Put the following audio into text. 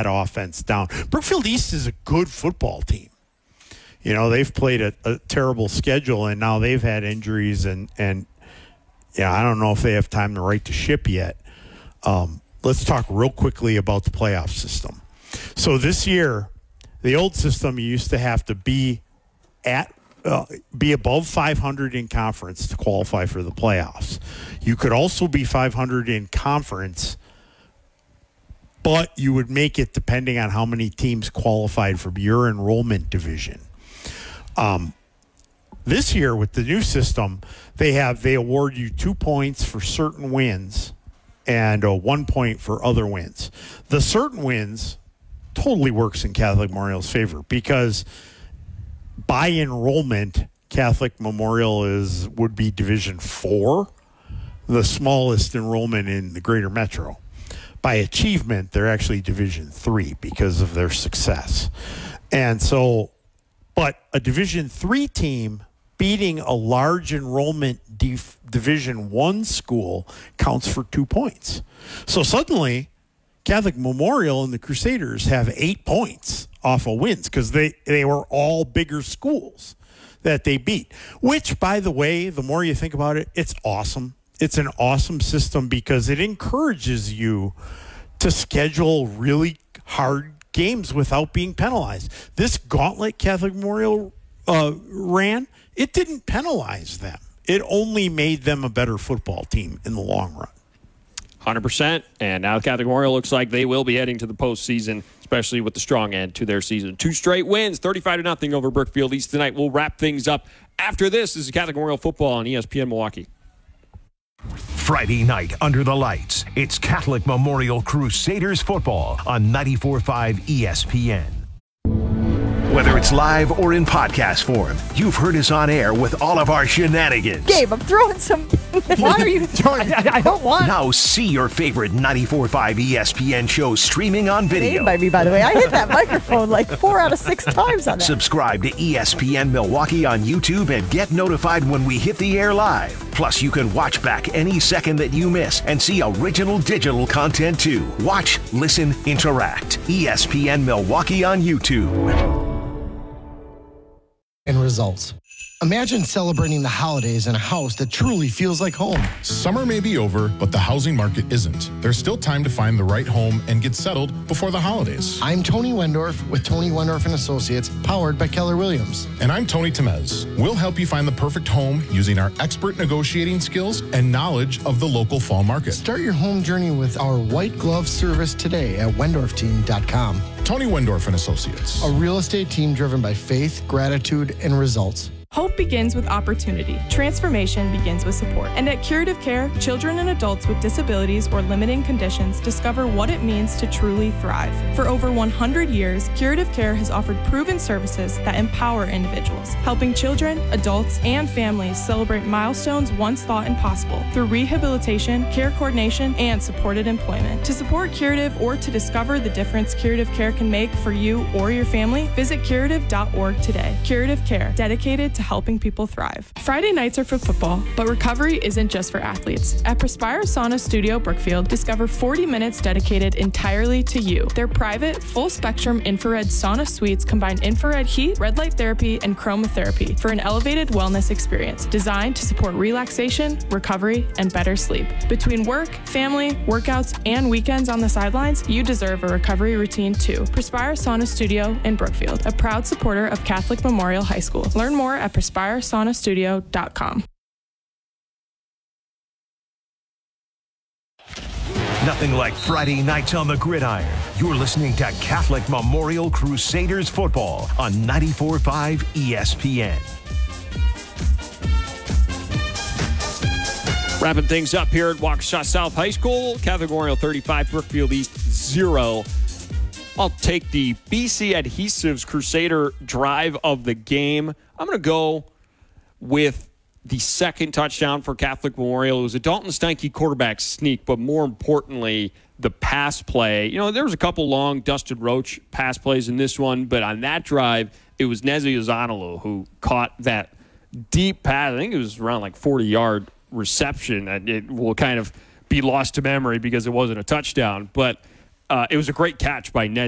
that offense down. Brookfield East is a good football team. You know, they've played a terrible schedule, and now they've had injuries, and I don't know if they have time to right the ship yet. Let's talk real quickly about the playoff system. So this year, the old system, you used to have to be above 500 in conference to qualify for the playoffs. You could also be 500 in conference, but you would make it depending on how many teams qualified for your enrollment division. This year with the new system, they award you 2 points for certain wins and 1 point for other wins. The certain wins totally works in Catholic Memorial's favor because by enrollment, Catholic Memorial would be Division 4, the smallest enrollment in the greater metro. By achievement, they're actually Division 3 because of their success. And so, but a Division 3 team beating a large enrollment Division 1 school counts for 2 points. So suddenly, Catholic Memorial and the Crusaders have 8 points off of wins because they were all bigger schools that they beat. Which, by the way, the more you think about it, it's awesome. It's an awesome system because it encourages you to schedule really hard games without being penalized. This gauntlet Catholic Memorial ran, it didn't penalize them. It only made them a better football team in the long run. 100%. And now Catholic Memorial looks like they will be heading to the postseason, especially with the strong end to their season. 2 straight wins, 35-0 over Brookfield East tonight. We'll wrap things up after this. This is Catholic Memorial football on ESPN Milwaukee. Friday night under the lights, it's Catholic Memorial Crusaders football on 94.5 ESPN. Whether it's live or in podcast form, you've heard us on air with all of our shenanigans. Gabe, I'm throwing some... Why are you throwing... I don't want... Now see your favorite 94.5 ESPN shows streaming on video. By me, by the way. I hit that microphone like 4 out of 6 times on that. Subscribe to ESPN Milwaukee on YouTube and get notified when we hit the air live. Plus, you can watch back any second that you miss and see original digital content too. Watch, listen, interact. ESPN Milwaukee on YouTube. And results. Imagine celebrating the holidays in a house that truly feels like home. Summer may be over, but the housing market isn't. There's still time to find the right home and get settled before the holidays. I'm Tony Wendorf with Tony Wendorf & Associates, powered by Keller Williams. And I'm Tony Temez. We'll help you find the perfect home using our expert negotiating skills and knowledge of the local fall market. Start your home journey with our white glove service today at wendorfteam.com. Tony Wendorf & Associates. A real estate team driven by faith, gratitude, and results. Hope begins with opportunity. Transformation begins with support. And at Curative Care, children and adults with disabilities or limiting conditions discover what it means to truly thrive. For over 100 years, Curative Care has offered proven services that empower individuals, helping children, adults, and families celebrate milestones once thought impossible through rehabilitation, care coordination, and supported employment. To support Curative or to discover the difference Curative Care can make for you or your family, visit curative.org today. Curative Care, dedicated to helping people thrive. Friday nights are for football, but recovery isn't just for athletes. At Perspire Sauna Studio Brookfield, discover 40 minutes dedicated entirely to you. Their private, full-spectrum infrared sauna suites combine infrared heat, red light therapy, and chromotherapy for an elevated wellness experience designed to support relaxation, recovery, and better sleep. Between work, family, workouts, and weekends on the sidelines, you deserve a recovery routine too. Perspire Sauna Studio in Brookfield, a proud supporter of Catholic Memorial High School. Learn more at perspiresaunastudio.com. Nothing like Friday nights on the gridiron. You're listening to Catholic Memorial Crusaders football on 94.5 ESPN. Wrapping things up here at Waukesha South High School. Catholic Memorial 35, Brookfield East 0. I'll take the BC Adhesives Crusader drive of the game. I'm going to go with the second touchdown for Catholic Memorial. It was a Dalton Steinke quarterback sneak, but more importantly, the pass play. You know, there was a couple long Dustin Roach pass plays in this one, but on that drive, it was Nezi Ozanalo who caught that deep pass. I think it was around like 40-yard reception, and it will kind of be lost to memory because it wasn't a touchdown, but it was a great catch by Nez.